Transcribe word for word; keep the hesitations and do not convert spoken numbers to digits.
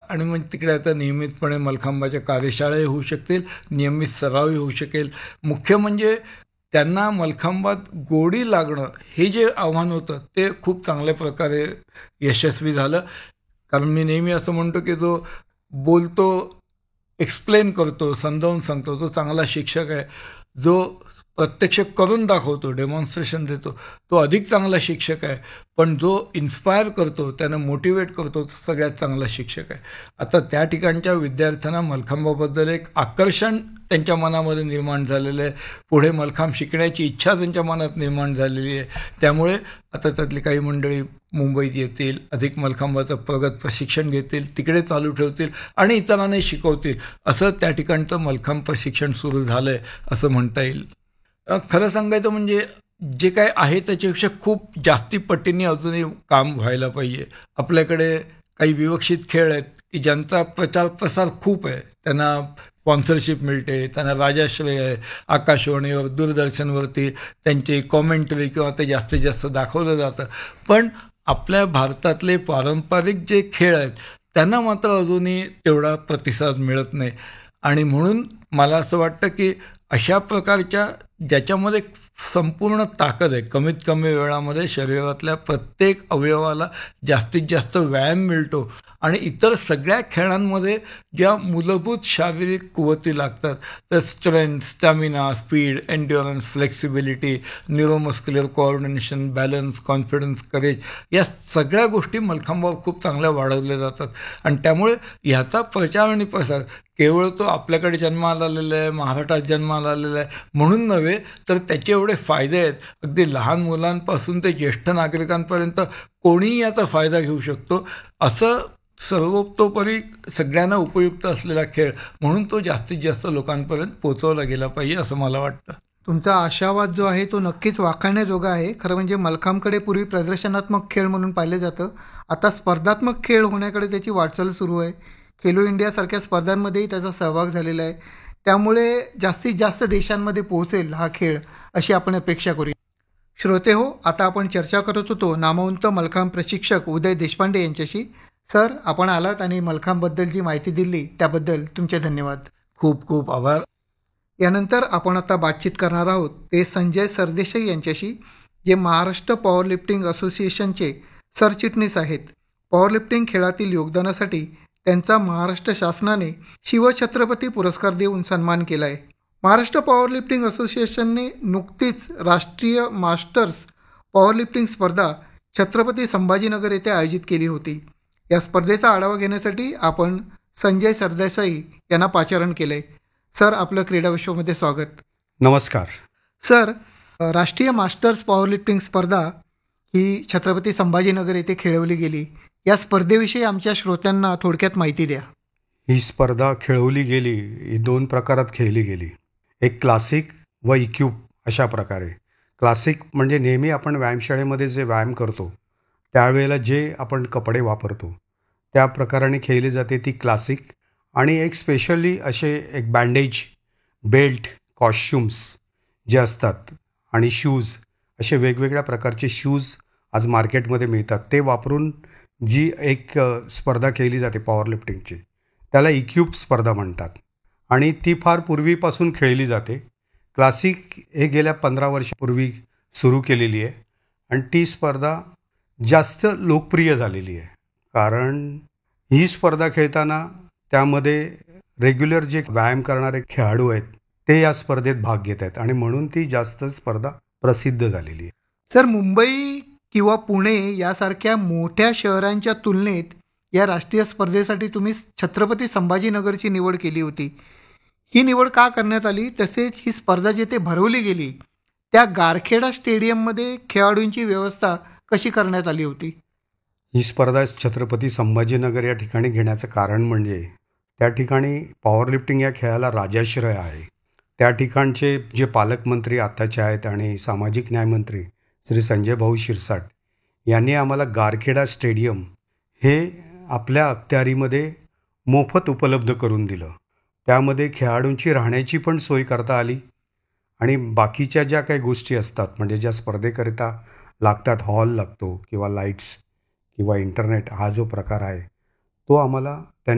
आणि मग तिकडे आता नियमितपणे मलखांबाच्या कार्यशाळाही होऊ शकतील, नियमित सरावही होऊ शकेल. मुख्य म्हणजे त्यांना मलखांबात गोडी लागणं हे जे आव्हान होतं ते खूप चांगल्या प्रकारे यशस्वी झालं. कारण मी नेहमी असं म्हणतो की जो बोलतो, एक्सप्लेन करतो, समजावून सांगतो, तो चांगला शिक्षक आहे. जो प्रत्यक्ष करून दाखवतो, डेमॉन्स्ट्रेशन देतो, तो अधिक चांगला शिक्षक आहे. पण जो इन्स्पायर करतो, त्यानं मोटिवेट करतो, तो सगळ्यात चांगला शिक्षक आहे. आता त्या ठिकाणच्या विद्यार्थ्यांना मलखांबाबद्दल एक आकर्षण त्यांच्या मनामध्ये निर्माण झालेलं आहे. पुढे मलखांब शिकण्याची इच्छा त्यांच्या मनात निर्माण झालेली आहे. त्यामुळे आता त्यातली काही मंडळी मुंबईत येतील, अधिक मलखांबाचं प्रगत प्रशिक्षण घेतील, तिकडे चालू ठेवतील आणि इतरांनाही शिकवतील. असं त्या ठिकाणचं मलखांब प्रशिक्षण सुरू झालं आहे असं म्हणता येईल. खरं सांगायचं म्हणजे जे काय आहे त्याच्यापेक्षा खूप जास्ती पटीने अजूनही काम व्हायला पाहिजे. आपल्याकडे काही विवक्षित खेळ आहेत की ज्यांचा प्रचार प्रसार खूप आहे, त्यांना स्पॉन्सरशिप मिळते, त्यांना राजाश्रय आहे, आकाशवाणीवर, दूरदर्शनवरती त्यांची कॉमेंटरी किंवा ते जास्तीत जास्त दाखवलं जातं. पण आपल्या भारतातले पारंपरिक जे खेळ आहेत त्यांना मात्र अजूनही तेवढा प्रतिसाद मिळत नाही. आणि म्हणून मला असं वाटतं की अशा प्रकारच्या ज्याच्यामध्ये संपूर्ण ताकद आहे, कमीत कमी वेळामध्ये शरीरातल्या प्रत्येक अवयवाला जास्तीत जास्त व्यायाम मिळतो आणि इतर सगळ्या खेळांमध्ये ज्या मूलभूत शारीरिक कुवती लागतात, तर strength, stamina, speed, endurance, flexibility, neuromuscular coordination, balance, confidence, courage, या सगळ्या गोष्टी मलखांबावर खूप चांगल्या वाढवल्या जातात. आणि त्यामुळे ह्याचा प्रचार आणि प्रसार केवळ तो आपल्याकडे जन्माला आलेला आहे, महाराष्ट्रात जन्माला आलेला आहे म्हणून नव्हे, तर त्याचे एवढे फायदे आहेत. अगदी लहान मुलांपासून ते ज्येष्ठ नागरिकांपर्यंत कोणीही याचा फायदा घेऊ शकतो. असं सर्वतोपरी सगळ्यांना उपयुक्त असलेला खेळ म्हणून तो जास्तीत जास्त लोकांपर्यंत पोहोचवला गेला पाहिजे असं मला वाटतं. तुमचा आशावाद जो आहे तो नक्कीच वाखाणण्याजोगा आहे. खरं म्हणजे मलखांबकडे पूर्वी प्रदर्शनात्मक खेळ म्हणून पाहिलं जातं, आता स्पर्धात्मक खेळ होण्याकडे त्याची वाटचाल सुरू आहे. खेलो इंडियासारख्या स्पर्धांमध्येही त्याचा सहभाग झालेला आहे. त्यामुळे जास्तीत जास्त देशांमध्ये पोहोचेल हा खेळ अशी आपण अपेक्षा करूया. श्रोते हो, आता आपण चर्चा करत होतो नामवंत मलखांब प्रशिक्षक उदय देशपांडे यांच्याशी. सर, आपण आलात आणि मलखांबबद्दल जी माहिती दिली त्याबद्दल तुमचे धन्यवाद. खूप खूप आभार. यानंतर आपण आता बातचीत करणार आहोत ते संजय सरदेसाई यांच्याशी, जे महाराष्ट्र पॉवर लिफ्टिंग असोसिएशनचे सरचिटणीस आहेत. पॉवर लिफ्टिंग खेळातील योगदानासाठी त्यांचा महाराष्ट्र शासनाने शिवछत्रपती पुरस्कार देऊन सन्मान केला आहे. महाराष्ट्र पॉवर लिफ्टिंग असोसिएशनने नुकतीच राष्ट्रीय मास्टर्स पॉवर लिफ्टिंग स्पर्धा छत्रपती संभाजीनगर येथे आयोजित केली होती. या स्पर्धेचा आढावा घेण्यासाठी आपण संजय सरदेसाई यांना पाचारण केलं आहे. सर, आपलं क्रीडा विश्वामध्ये स्वागत. नमस्कार सर. राष्ट्रीय मास्टर्स पॉवर लिफ्टिंग स्पर्धा ही छत्रपती संभाजीनगर येथे खेळवली गेली. या स्पर्धेविषयी आमच्या श्रोत्यांना थोडक्यात माहिती द्या. ही स्पर्धा खेळवली गेली, ही दोन प्रकारात खेळली गेली. एक क्लासिक व इक्यूब अशा प्रकारे. क्लासिक म्हणजे नेहमी आपण व्यायामशाळेमध्ये जे व्यायाम करतो त्यावेळेला जे आपण कपडे वापरतो त्या प्रकाराने खेळली जाते ती क्लासिक. आणि एक स्पेशली असे एक बँडेज, बेल्ट, कॉस्ट्युम्स जे असतात आणि शूज, असे वेगवेगळ्या प्रकारचे शूज आज मार्केटमध्ये मिळतात, ते वापरून जी एक स्पर्धा खेळली जाते पॉवर लिफ्टिंगची त्याला इक्यूब स्पर्धा म्हणतात. आणि ती फार पूर्वीपासून खेळली जाते. क्लासिक हे गेल्या पंधरा वर्षापूर्वी सुरू केलेली आहे आणि ती स्पर्धा जास्त लोकप्रिय झालेली आहे. कारण ही स्पर्धा खेळताना त्यामध्ये रेग्युलर जे व्यायाम करणारे खेळाडू आहेत ते या स्पर्धेत भाग घेत आहेत आणि म्हणून ती जास्त स्पर्धा प्रसिद्ध झालेली आहे. सर, मुंबई किंवा पुणे यासारख्या मोठ्या शहरांच्या तुलनेत या राष्ट्रीय स्पर्धेसाठी तुम्ही छत्रपती संभाजीनगरची निवड केली होती. ही निवड का करण्यात आली, तसेच ही स्पर्धा जिथे भरवली गेली त्या गारखेडा स्टेडियममध्ये खेळाडूंची व्यवस्था कशी करण्यात आली होती? ही स्पर्धा छत्रपती संभाजीनगर या ठिकाणी घेण्याचं कारण म्हणजे त्या ठिकाणी पॉवर लिफ्टिंग या खेळाला राजाश्रय आहे. त्या ठिकाणचे जे पालकमंत्री आताचे आहेत आणि सामाजिक न्यायमंत्री श्री संजय भाऊ शिरसाट यांनी आम्हाला गारखेडा स्टेडियम हे आपल्या अखत्यारीमध्ये मोफत उपलब्ध करून दिलं. त्यामध्ये खेळाडूंची राहण्याची पण सोय करता आली आणि बाकीच्या ज्या काही गोष्टी असतात म्हणजे ज्या स्पर्धेकरिता लागतात, हॉल लागतो किंवा लाईट्स किंवा इंटरनेट, हा जो प्रकार आहे तो आम्हाला